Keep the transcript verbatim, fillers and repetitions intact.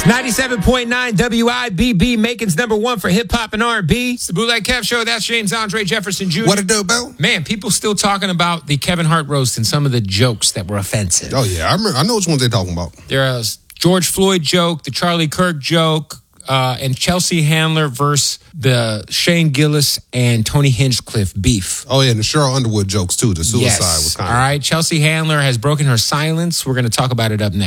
ninety-seven point nine W I B B, Macon's number one for hip-hop and R and B. It's the Bootleg Kev Show. That's James Andre Jefferson Junior What it do, Bill? Man, people still talking about the Kevin Hart roast and some of the jokes that were offensive. Oh, yeah. I remember, I know which ones they're talking about. There's George Floyd joke, the Charlie Kirk joke, uh, and Chelsea Handler versus the Shane Gillis and Tony Hinchcliffe beef. Oh, yeah, and the Cheryl Underwood jokes, too. The suicide Yes. was kind All of... right, Chelsea Handler has broken her silence. We're going to talk about it up next.